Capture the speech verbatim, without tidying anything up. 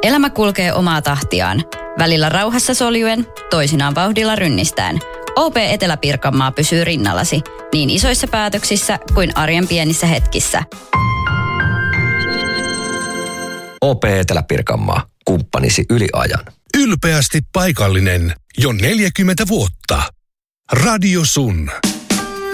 Elämä kulkee omaa tahtiaan. Välillä rauhassa soljuen, toisinaan vauhdilla rynnistään. O P Etelä-Pirkanmaa pysyy rinnallasi niin isoissa päätöksissä kuin arjen pienissä hetkissä. O P Etelä-Pirkanmaa. Kumppanisi yli ajan. Ylpeästi paikallinen jo neljäkymmentä vuotta. Radio Sun.